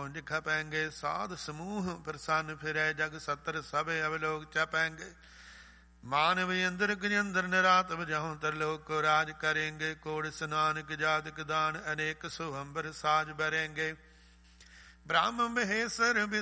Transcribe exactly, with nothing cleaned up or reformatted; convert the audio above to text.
ਪਹੁੰਚ ਖਪੈਂਗੇ। ਸਾਧ ਸਮੂਹ ਪ੍ਰਸੰਨ ਫਿਰੈ ਜਗ ਸਤਰ ਸਭ ਅਵਲੋਕ ਚਪੈਂਗੇ। ਮਾਨਵ ਇੰਦਰ ਗਜੇਂਦਰ ਨਿਰਾਤ ਬਜਾਉ ਤਰਲੋਕ ਕੋ ਰਾਜ ਕਰੇਂਗੇ। ਕੋੜ ਸਨਾਨਕ ਜਾਤਕ ਦਾਨ ਅਨੇਕ ਸੁਹੰਬਰ ਸਾਜ ਬਰੇਂਗੇ। ਬ੍ਰਹਮ ਮਹੇਸ਼ਰ